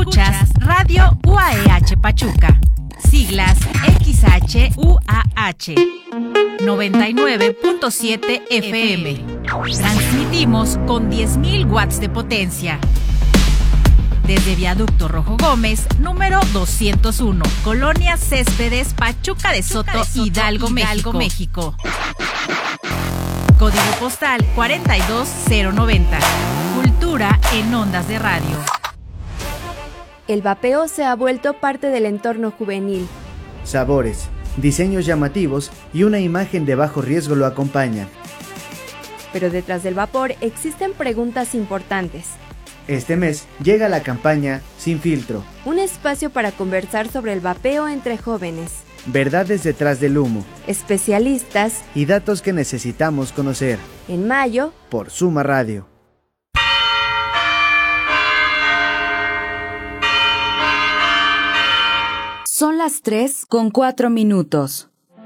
Escuchas Radio UAEH Pachuca, siglas XHUAH, 99.7 FM. Transmitimos con 10.000 watts de potencia. Desde Viaducto Rojo Gómez, número 201, Colonia Céspedes, Pachuca de Soto, Hidalgo, México. Código postal 42090. Cultura en ondas de radio. El vapeo se ha vuelto parte del entorno juvenil. Sabores, diseños llamativos y una imagen de bajo riesgo lo acompañan. Pero detrás del vapor existen preguntas importantes. Este mes llega la campaña Sin Filtro. Un espacio para conversar sobre el vapeo entre jóvenes. Verdades detrás del humo. Especialistas. Y datos que necesitamos conocer. En mayo. Por Suma Radio. Son las 3:04.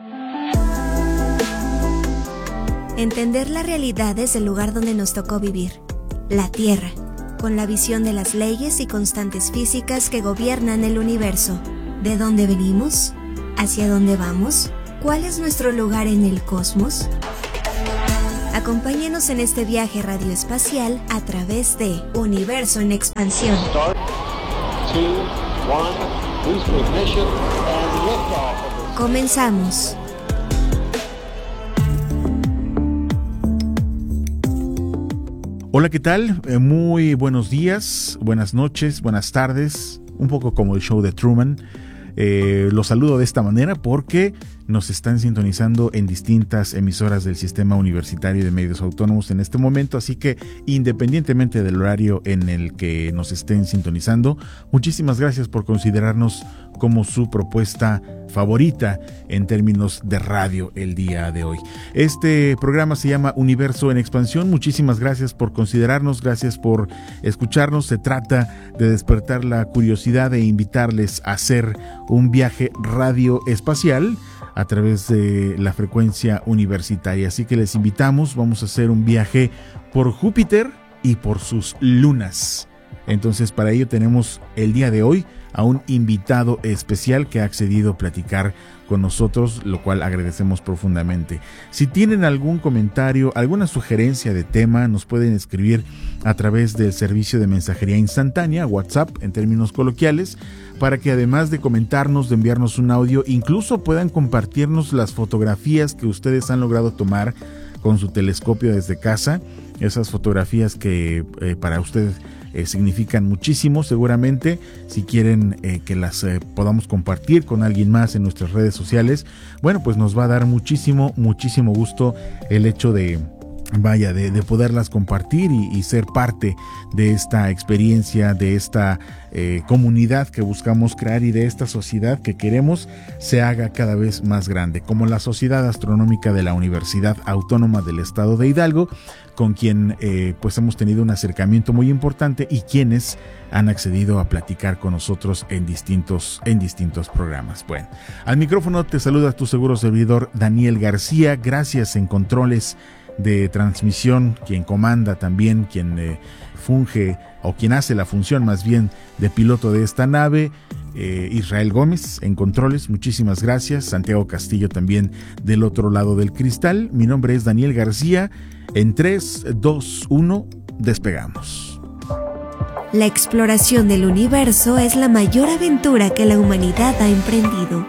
Entender la realidad desde el lugar donde nos tocó vivir, la Tierra, con la visión de las leyes y constantes físicas que gobiernan el universo. ¿De dónde venimos? ¿Hacia dónde vamos? ¿Cuál es nuestro lugar en el cosmos? Acompáñenos en este viaje radioespacial a través de Universo en Expansión. Comenzamos. Hola, ¿qué tal? Muy buenos días, buenas noches, buenas tardes, un poco como el show de Truman. Los saludo de esta manera porque nos están sintonizando en distintas emisoras del Sistema Universitario de Medios Autónomos en este momento, así que independientemente del horario en el que nos estén sintonizando, muchísimas gracias por considerarnos como su propuesta favorita en términos de radio el día de hoy. Este programa se llama Universo en Expansión. Muchísimas gracias por considerarnos, gracias por escucharnos. Se trata de despertar la curiosidad e invitarles a hacer un viaje radioespacial a través de la frecuencia universitaria. Así que les invitamos, vamos a hacer un viaje por Júpiter y por sus lunas. Entonces, para ello tenemos el día de hoy a un invitado especial que ha accedido a platicar con nosotros, lo cual agradecemos profundamente. Si tienen algún comentario, alguna sugerencia de tema, nos pueden escribir a través del servicio de mensajería instantánea, WhatsApp en términos coloquiales, para que además de comentarnos, de enviarnos un audio, incluso puedan compartirnos las fotografías que ustedes han logrado tomar con su telescopio desde casa, esas fotografías que para ustedes significan muchísimo. Seguramente si quieren que las podamos compartir con alguien más en nuestras redes sociales, bueno, pues nos va a dar muchísimo gusto el hecho de poderlas compartir y ser parte de esta experiencia, de esta comunidad que buscamos crear y de esta sociedad que queremos se haga cada vez más grande, como la Sociedad Astronómica de la Universidad Autónoma del Estado de Hidalgo, con quien pues hemos tenido un acercamiento muy importante y quienes han accedido a platicar con nosotros en distintos programas. Bueno, al micrófono te saluda tu seguro servidor Daniel García. Gracias en controles de transmisión, quien comanda también, quien funge o quien hace la función más bien de piloto de esta nave, Israel Gómez en controles, muchísimas gracias. Santiago Castillo también del otro lado del cristal. Mi nombre es Daniel García. En 3, 2, 1, despegamos. La exploración del universo es la mayor aventura que la humanidad ha emprendido.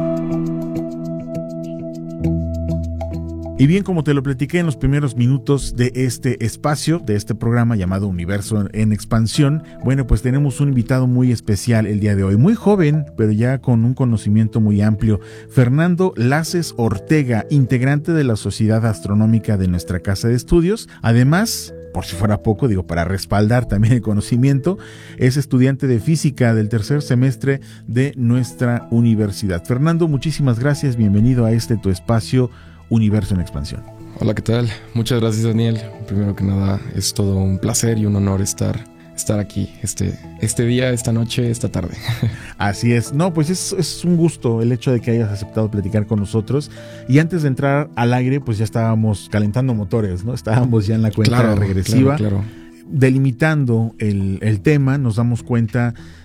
Y bien, como te lo platiqué en los primeros minutos de este espacio, de este programa llamado Universo en Expansión, bueno, pues tenemos un invitado muy especial el día de hoy, muy joven, pero ya con un conocimiento muy amplio. Fernando Laces Ortega, integrante de la Sociedad Astronómica de nuestra casa de estudios. Además, por si fuera poco, para respaldar también el conocimiento, es estudiante de física del tercer semestre de nuestra universidad. Fernando, muchísimas gracias, bienvenido a tu espacio Universo en Expansión. Hola, ¿qué tal? Muchas gracias, Daniel. Primero que nada, es todo un placer y un honor estar aquí este día, esta noche, esta tarde. Así es. No, pues es un gusto el hecho de que hayas aceptado platicar con nosotros. Y antes de entrar al aire, pues ya estábamos calentando motores, ¿no? Estábamos ya en la cuenta regresiva. Claro. Delimitando el tema, nos damos cuenta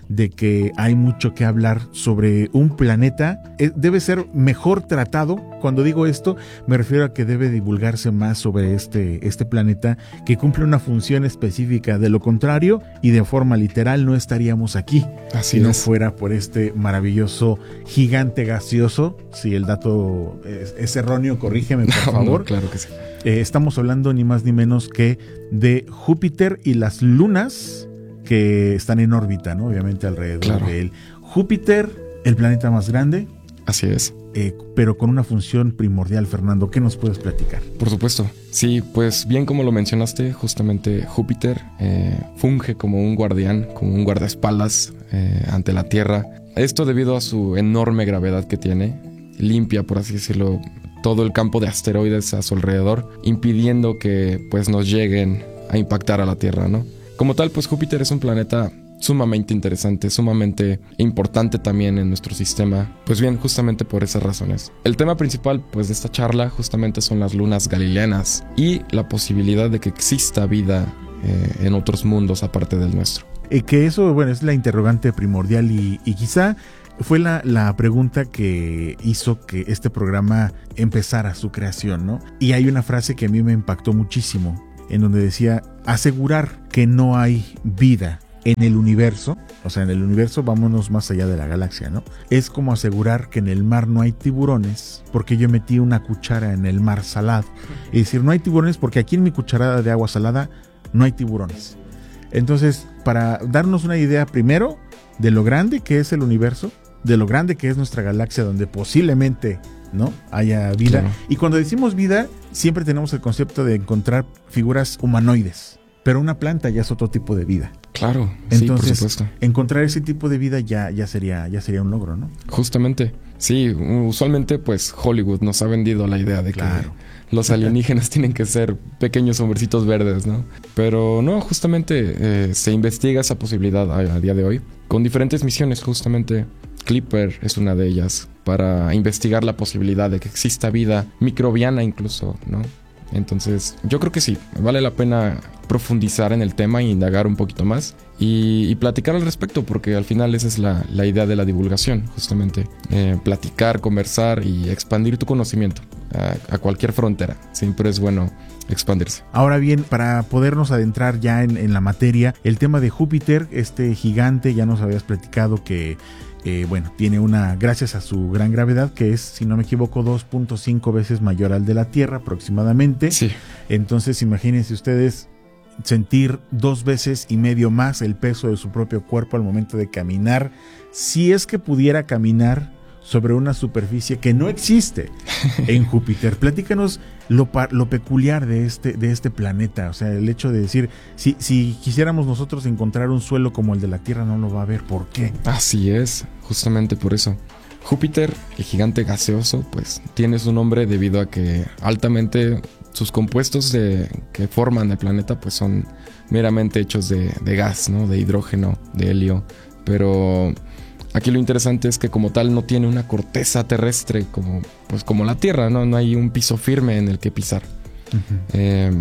de que hay mucho que hablar sobre un planeta. Debe ser mejor tratado. Cuando digo esto, me refiero a que debe divulgarse más sobre este planeta que cumple una función específica. De lo contrario, y de forma literal, no estaríamos aquí. Así si no es. fuera por este maravilloso gigante gaseoso. Si el dato es erróneo, corrígeme, por favor. No, claro que sí. Estamos hablando ni más ni menos que de Júpiter y las lunas que están en órbita, ¿no? Obviamente alrededor de él. Júpiter, el planeta más grande. Así es. Pero con una función primordial, Fernando. ¿Qué nos puedes platicar? Por supuesto. Sí, pues bien como lo mencionaste, justamente Júpiter funge como un guardián, como un guardaespaldas ante la Tierra. Esto debido a su enorme gravedad que tiene, limpia, por así decirlo, todo el campo de asteroides a su alrededor, impidiendo que pues nos lleguen a impactar a la Tierra, ¿no? Como tal, pues Júpiter es un planeta sumamente interesante, sumamente importante también en nuestro sistema. Pues bien, justamente por esas razones. El tema principal, pues, de esta charla justamente son las lunas galileanas y la posibilidad de que exista vida en otros mundos aparte del nuestro. Que eso, bueno, es la interrogante primordial y quizá fue la pregunta que hizo que este programa empezara su creación, ¿no? Y hay una frase que a mí me impactó muchísimo, en donde decía: asegurar que no hay vida en el universo, o sea, en el universo, vámonos más allá de la galaxia, ¿no? Es como asegurar que en el mar no hay tiburones porque yo metí una cuchara en el mar salado. Es decir, no hay tiburones porque aquí en mi cucharada de agua salada no hay tiburones. Entonces, para darnos una idea primero de lo grande que es el universo, de lo grande que es nuestra galaxia, donde posiblemente, ¿no?, haya vida. Claro. Y cuando decimos vida, siempre tenemos el concepto de encontrar figuras humanoides, pero una planta ya es otro tipo de vida. Claro, Entonces, sí, por supuesto. Encontrar ese tipo de vida ya sería un logro, ¿no? Justamente. Sí, usualmente pues Hollywood nos ha vendido la idea de Claro. que los alienígenas tienen que ser pequeños hombrecitos verdes, ¿no? Pero no, justamente se investiga esa posibilidad a día de hoy con diferentes misiones. Justamente Clipper es una de ellas, para investigar la posibilidad de que exista vida microbiana incluso, ¿no? Entonces, yo creo que sí, vale la pena profundizar en el tema e indagar un poquito más y platicar al respecto, porque al final esa es la idea de la divulgación, justamente. Platicar, conversar y expandir tu conocimiento a cualquier frontera. Siempre es bueno expandirse. Ahora bien, para podernos adentrar ya en la materia, el tema de Júpiter, este gigante, ya nos habías platicado que tiene gracias a su gran gravedad, que es, si no me equivoco, 2.5 veces mayor al de la Tierra aproximadamente. Sí. Entonces, imagínense ustedes sentir 2 veces y medio más el peso de su propio cuerpo al momento de caminar, si es que pudiera caminar sobre una superficie que no existe en Júpiter. Platícanos lo peculiar de este planeta, o sea, el hecho de decir, si quisiéramos nosotros encontrar un suelo como el de la Tierra, no lo va a haber. ¿Por qué? Así es, justamente por eso. Júpiter, el gigante gaseoso, pues tiene su nombre debido a que altamente sus compuestos que forman el planeta pues son meramente hechos de gas, ¿no? De hidrógeno, de helio. Pero aquí lo interesante es que como tal no tiene una corteza terrestre como la Tierra, ¿no? No hay un piso firme en el que pisar. Uh-huh.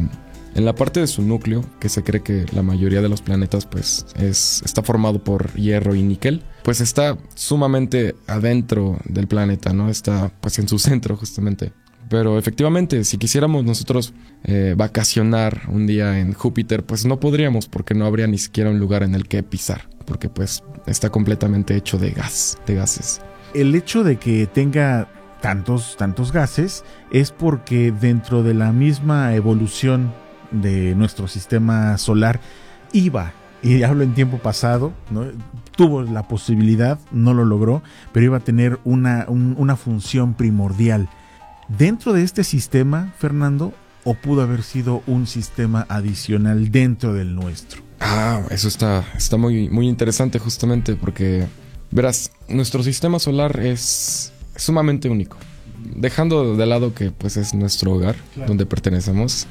En la parte de su núcleo, que se cree que la mayoría de los planetas pues está formado por hierro y níquel, pues está sumamente adentro del planeta, ¿no? Está pues en su centro justamente. Pero efectivamente, si quisiéramos nosotros vacacionar un día en Júpiter, pues no podríamos, porque no habría ni siquiera un lugar en el que pisar, porque pues está completamente hecho de gases. El hecho de que tenga tantos gases es porque dentro de la misma evolución de nuestro sistema solar iba, y hablo en tiempo pasado, ¿no? Tuvo la posibilidad, no lo logró, pero iba a tener una función primordial dentro de este sistema, Fernando, o pudo haber sido un sistema adicional dentro del nuestro. Eso está muy, muy interesante, justamente porque, verás, nuestro sistema solar es sumamente único. Dejando de lado que pues es nuestro hogar, claro, donde pertenecemos,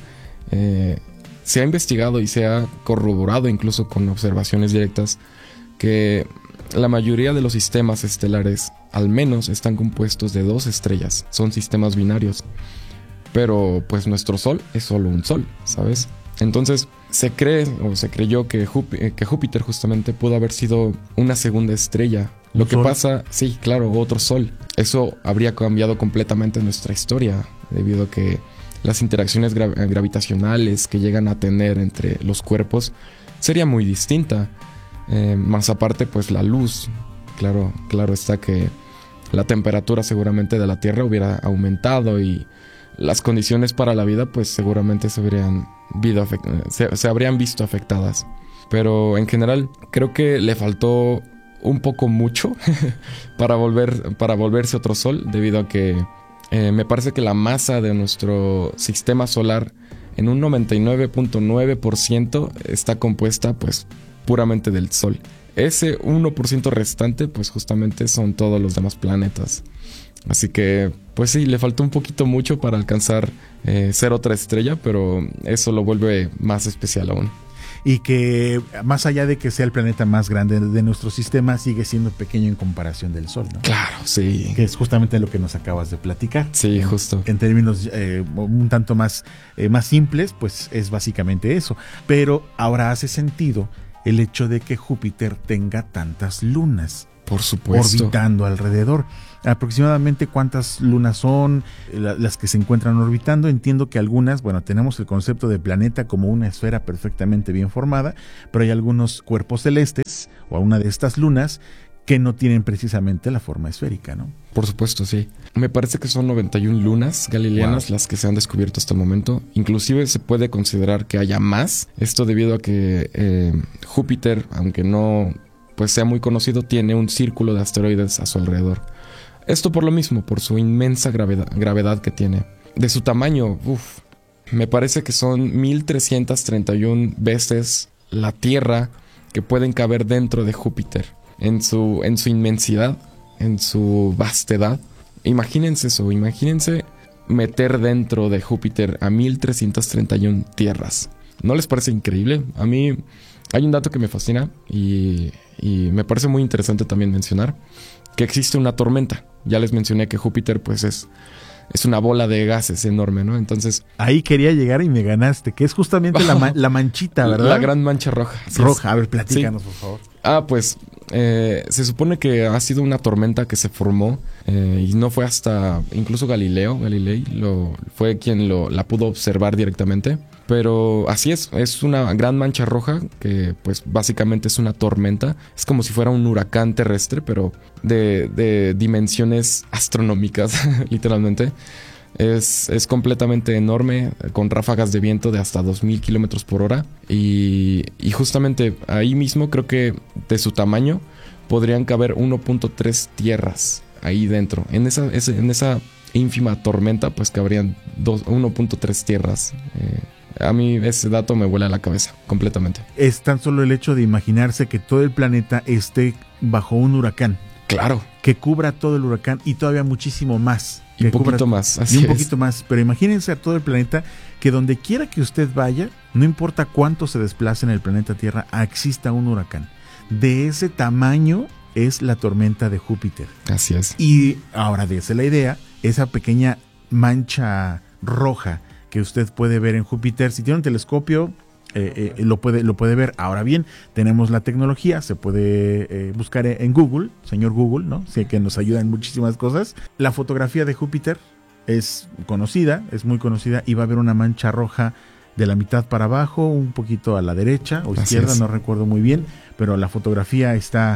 se ha investigado y se ha corroborado incluso con observaciones directas que la mayoría de los sistemas estelares al menos están compuestos de 2 estrellas, son sistemas binarios. Pero pues nuestro Sol es solo un Sol, ¿sabes? Entonces se creyó que Júpiter justamente pudo haber sido una segunda estrella. Lo que pasa, sí, claro, otro sol. Eso habría cambiado completamente nuestra historia, debido a que las interacciones gravitacionales que llegan a tener entre los cuerpos sería muy distinta. Más aparte, pues la luz, claro está que la temperatura seguramente de la Tierra hubiera aumentado y las condiciones para la vida pues seguramente se habrían visto afectadas. Pero en general creo que le faltó un poco mucho para volverse otro sol, debido a que me parece que la masa de nuestro sistema solar en un 99.9% está compuesta pues puramente del sol. Ese 1% restante pues justamente son todos los demás planetas. Así que pues sí, le faltó un poquito mucho para alcanzar ser otra estrella, pero eso lo vuelve más especial aún. Y que más allá de que sea el planeta más grande de nuestro sistema, sigue siendo pequeño en comparación del Sol, ¿no? Claro, sí. Que es justamente lo que nos acabas de platicar. Sí, justo. En términos un tanto más simples, pues es básicamente eso. Pero ahora hace sentido el hecho de que Júpiter tenga tantas lunas. Por supuesto. Orbitando alrededor. Aproximadamente cuántas lunas son las que se encuentran orbitando. Entiendo que algunas, tenemos el concepto de planeta como una esfera perfectamente bien formada, pero hay algunos cuerpos celestes o una de estas lunas que no tienen precisamente la forma esférica, ¿no? Por supuesto, sí. Me parece que son 91 lunas galileanas las que se han descubierto hasta el momento. Inclusive se puede considerar que haya más. Esto debido a que Júpiter, aunque no pues sea muy conocido, tiene un círculo de asteroides a su alrededor. Esto por lo mismo, por su inmensa gravedad que tiene. De su tamaño, me parece que son 1331 veces la Tierra que pueden caber dentro de Júpiter. En su inmensidad, en su vastedad. Imagínense eso, imagínense meter dentro de Júpiter a 1331 tierras. ¿No les parece increíble? A mí hay un dato que me fascina y me parece muy interesante también mencionar, que existe una tormenta. Ya les mencioné que Júpiter pues es una bola de gases enorme, ¿no? Entonces ahí quería llegar y me ganaste, que es justamente la manchita, ¿verdad? La gran mancha roja. Roja, a ver, platícanos, por favor. Pues se supone que ha sido una tormenta que se formó y no fue hasta incluso Galilei fue quien la pudo observar directamente. Pero así es una gran mancha roja que pues básicamente es una tormenta. Es como si fuera un huracán terrestre, pero de dimensiones astronómicas, literalmente. Es completamente enorme, con ráfagas de viento de hasta 2000 kilómetros por hora. Y justamente ahí mismo creo que de su tamaño podrían caber 1.3 tierras ahí dentro. En esa ínfima tormenta pues cabrían 1.3 tierras. A mí ese dato me vuela la cabeza completamente. Es tan solo el hecho de imaginarse que todo el planeta esté bajo un huracán. Claro. Que cubra todo el huracán y todavía muchísimo más. Y un poquito más. Y un poquito más. Pero imagínense a todo el planeta, que donde quiera que usted vaya, no importa cuánto se desplace en el planeta Tierra, exista un huracán. De ese tamaño es la tormenta de Júpiter. Así es. Y ahora dése la idea, esa pequeña mancha roja que usted puede ver en Júpiter, si tiene un telescopio, lo puede ver. Ahora bien, tenemos la tecnología, se puede buscar en Google, señor Google, ¿no? Sé que nos ayuda en muchísimas cosas. La fotografía de Júpiter es conocida, es muy conocida, y va a haber una mancha roja de la mitad para abajo, un poquito a la derecha o izquierda, no recuerdo muy bien, pero la fotografía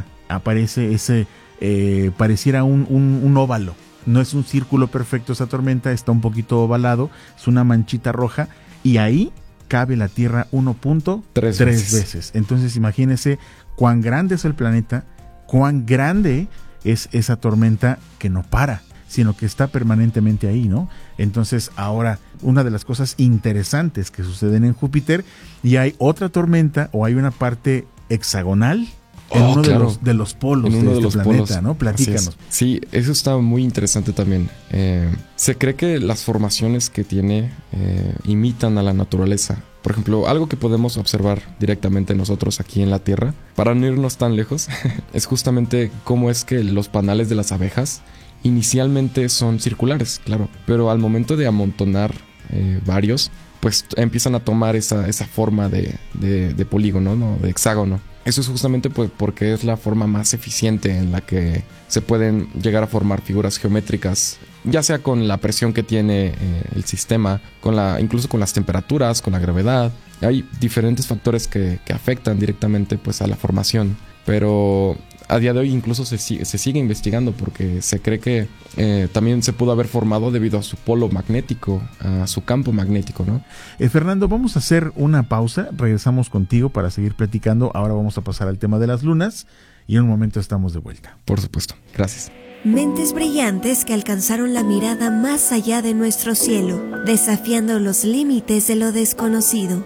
aparece pareciera un óvalo. No es un círculo perfecto esa tormenta, está un poquito ovalado, es una manchita roja, y ahí cabe la Tierra 1.3 veces. Entonces imagínense cuán grande es el planeta, cuán grande es esa tormenta que no para, sino que está permanentemente ahí, ¿no? Entonces ahora, una de las cosas interesantes que suceden en Júpiter, y hay otra tormenta o hay una parte hexagonal en uno de los polos de este planeta, ¿no? Platícanos. Sí, eso está muy interesante también. Se cree que las formaciones que tiene imitan a la naturaleza. Por ejemplo, algo que podemos observar directamente nosotros aquí en la Tierra, para no irnos tan lejos, es justamente cómo es que los panales de las abejas inicialmente son circulares, claro, pero al momento de amontonar varios, pues empiezan a tomar esa forma de polígono, ¿no? De hexágono. Eso es justamente porque es la forma más eficiente en la que se pueden llegar a formar figuras geométricas, ya sea con la presión que tiene el sistema, incluso con las temperaturas, con la gravedad. Hay diferentes factores que afectan directamente pues, a la formación, pero a día de hoy incluso se sigue investigando porque se cree que también se pudo haber formado debido a su polo magnético, a su campo magnético, ¿no? Fernando, vamos a hacer una pausa, regresamos contigo para seguir platicando. Ahora vamos a pasar al tema de las lunas y en un momento estamos de vuelta. Por supuesto, gracias. Mentes brillantes que alcanzaron la mirada más allá de nuestro cielo, desafiando los límites de lo desconocido.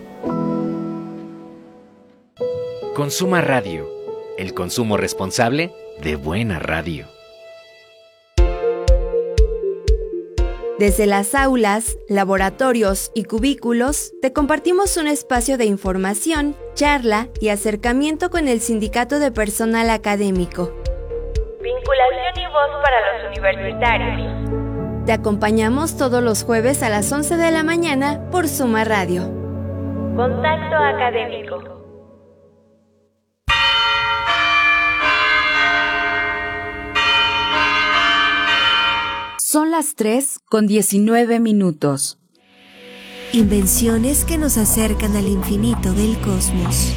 Consuma Radio, el consumo responsable de buena radio. Desde las aulas, laboratorios y cubículos, te compartimos un espacio de información, charla y acercamiento con el Sindicato de Personal Académico. Vinculación y voz para los universitarios. Te acompañamos todos los jueves a las 11 de la mañana por Suma Radio. Contacto académico. Son las 3:19. Invenciones que nos acercan al infinito del cosmos.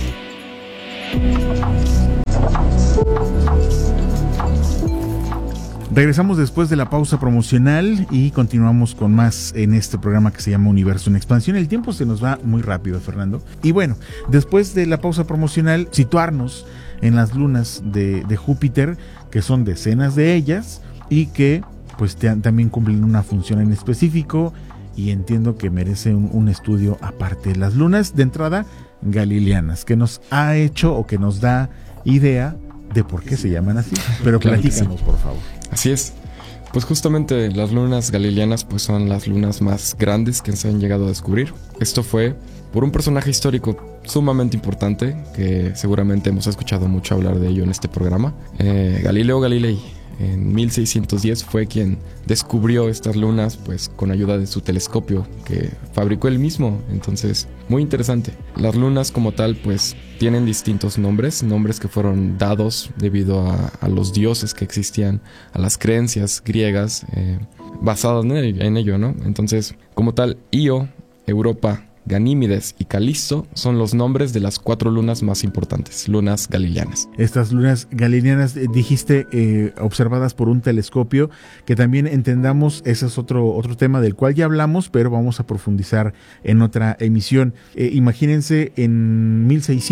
Regresamos después de la pausa promocional y continuamos con más en este programa que se llama Universo en Expansión. El tiempo se nos va muy rápido, Fernando. Y bueno, después de la pausa promocional, situarnos en las lunas de Júpiter, que son decenas de ellas y que pues también cumplen una función en específico y entiendo que merece un estudio aparte. Las lunas de entrada galileanas, que nos ha hecho o que nos da idea de por qué se llaman así, pero claro, platícanos, por favor. Así es. Pues justamente las lunas galileanas pues son las lunas más grandes que se han llegado a descubrir. Esto fue por un personaje histórico sumamente importante que seguramente hemos escuchado mucho hablar de ello en este programa. Galileo Galilei en 1610 fue quien descubrió estas lunas pues con ayuda de su telescopio que fabricó él mismo. Entonces, muy interesante. Las lunas como tal pues tienen distintos nombres que fueron dados debido a los dioses que existían, a las creencias griegas basadas en ello, ¿no? Entonces, como tal, Io, Europa, Ganímedes y Calisto son los nombres de las 4 lunas más importantes, lunas galileanas. Estas lunas galileanas, dijiste, observadas por un telescopio, que también entendamos, ese es otro tema del cual ya hablamos, pero vamos a profundizar en otra emisión. Imagínense en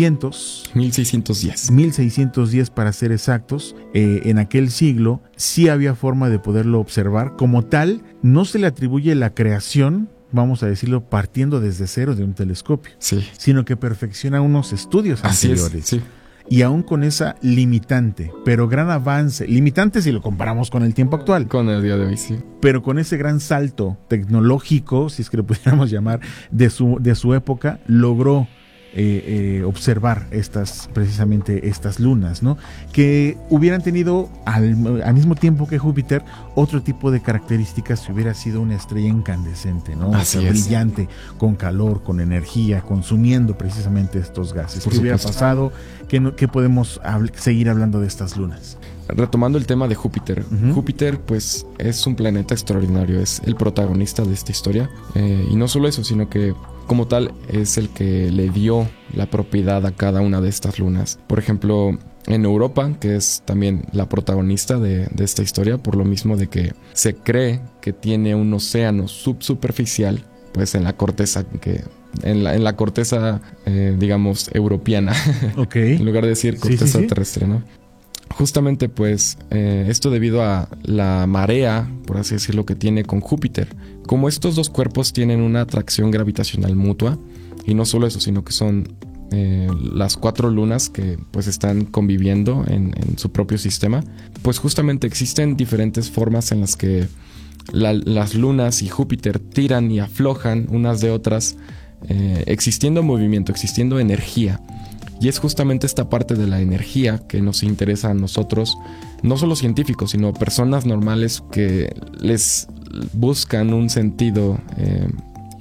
1610 para ser exactos, en aquel siglo sí había forma de poderlo observar. Como tal, no se le atribuye la creación, vamos a decirlo, partiendo desde cero de un telescopio, sí, sino que perfecciona unos estudios anteriores. Es, sí. Y aún con esa limitante, pero gran avance, limitante si lo comparamos con el tiempo actual. Con el día de hoy, sí. Pero con ese gran salto tecnológico, si es que lo pudiéramos llamar, de su época, logró observar precisamente estas lunas, ¿no? Que hubieran tenido al mismo tiempo que Júpiter otro tipo de características si hubiera sido una estrella incandescente, ¿no? Así es. Brillante, con calor, con energía, consumiendo precisamente estos gases. ¿Qué hubiera pasado? ¿Qué podemos seguir hablando de estas lunas? Retomando el tema de Júpiter. Júpiter pues es un planeta extraordinario, es el protagonista de esta historia, y no solo eso, sino que como tal es el que le dio la propiedad a cada una de estas lunas. Por ejemplo, en Europa, que es también la protagonista de esta historia, por lo mismo de que se cree que tiene un océano subsuperficial pues en la corteza en la corteza digamos europeana. Okay. En lugar de decir corteza terrestre, ¿no? Justamente pues esto debido a la marea, por así decirlo, que tiene con Júpiter. Como estos dos cuerpos tienen una atracción gravitacional mutua, y no solo eso, sino que son las 4 lunas que pues están conviviendo en su propio sistema, pues justamente existen diferentes formas en las que las lunas y Júpiter tiran y aflojan unas de otras, existiendo movimiento, existiendo energía. Y es justamente esta parte de la energía que nos interesa a nosotros, no solo científicos, sino personas normales que les buscan un sentido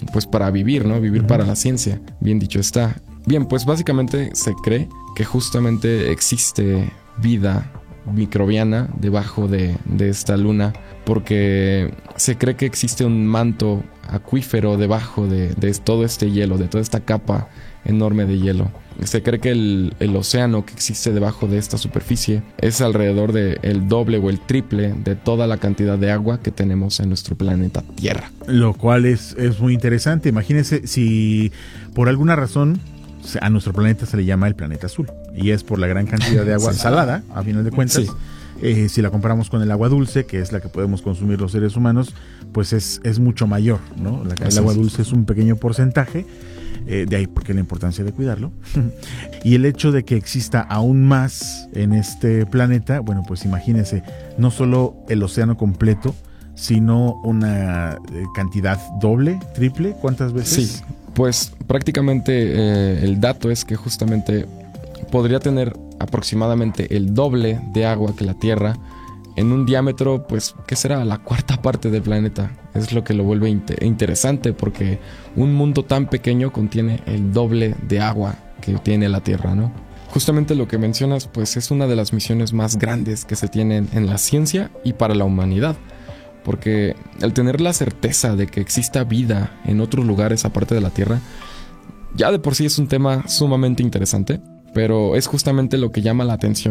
pues para vivir, ¿no? Vivir para la ciencia, bien dicho está. Bien, pues básicamente se cree que justamente existe vida microbiana debajo de esta luna, porque se cree que existe un manto acuífero debajo de todo este hielo, de toda esta capa enorme de hielo. Se cree que el océano que existe debajo de esta superficie es alrededor del doble o el triple de toda la cantidad de agua que tenemos en nuestro planeta Tierra. Lo cual es muy interesante. Imagínense si por alguna razón a nuestro planeta se le llama el planeta azul, y es por la gran cantidad de agua salada, a final de cuentas. Sí. Si la comparamos con el agua dulce, que es la que podemos consumir los seres humanos, pues es mucho mayor, ¿no? El agua dulce es un pequeño porcentaje, de ahí porque la importancia de cuidarlo. Y el hecho de que exista aún más en este planeta, bueno, pues imagínense, no solo el océano completo, sino una cantidad doble, triple, ¿cuántas veces? Sí, pues prácticamente el dato es que justamente podría tener aproximadamente el doble de agua que la Tierra en un diámetro, pues, ¿qué será? La cuarta parte del planeta. Es lo que lo vuelve interesante, porque un mundo tan pequeño contiene el doble de agua que tiene la Tierra, ¿no? Justamente lo que mencionas, pues, es una de las misiones más grandes que se tienen en la ciencia y para la humanidad. Porque el tener la certeza de que exista vida en otros lugares aparte de la Tierra, ya de por sí es un tema sumamente interesante, pero es justamente lo que llama la atención